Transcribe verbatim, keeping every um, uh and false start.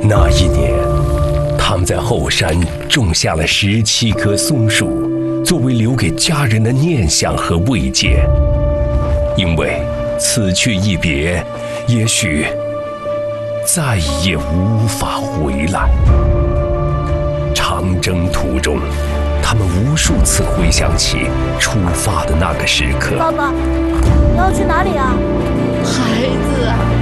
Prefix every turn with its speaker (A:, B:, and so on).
A: 那一年，他们在后山种下了十七棵松树，作为留给家人的念想和慰藉。因为此去一别，也许再也无法回来。长征途中，他们无数次回想起出发的那个时刻。
B: 爸爸，你要去哪里啊？
C: 孩子啊，